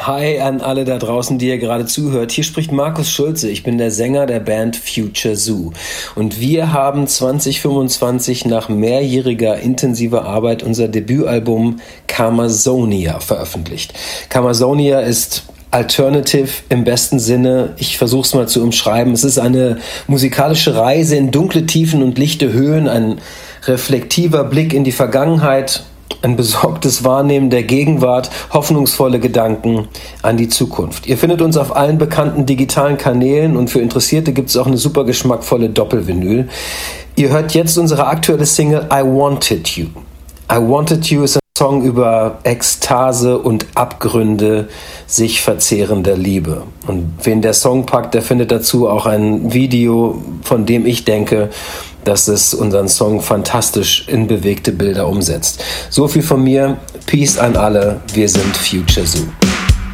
Hi an alle da draußen, die ihr gerade zuhört. Hier spricht Markus Schulze. Ich bin der Sänger der Band Future Zoo. Und wir haben 2025 nach mehrjähriger intensiver Arbeit unser Debütalbum Karmazonia veröffentlicht. Karmazonia ist Alternative im besten Sinne. Ich versuche es mal zu umschreiben. Es ist eine musikalische Reise in dunkle Tiefen und lichte Höhen, ein reflektiver Blick in die Vergangenheit, ein besorgtes Wahrnehmen der Gegenwart, hoffnungsvolle Gedanken an die Zukunft. Ihr findet uns auf allen bekannten digitalen Kanälen und für Interessierte gibt es auch eine super geschmackvolle Doppelvinyl. Ihr hört jetzt unsere aktuelle Single I Wanted You. I Wanted You ist ein Song über Ekstase und Abgründe sich verzehrender Liebe. Und wen der Song packt, der findet dazu auch ein Video, von dem ich denke, dass es unseren Song fantastisch in bewegte Bilder umsetzt. So viel von mir. Peace an alle. Wir sind Future Zoo.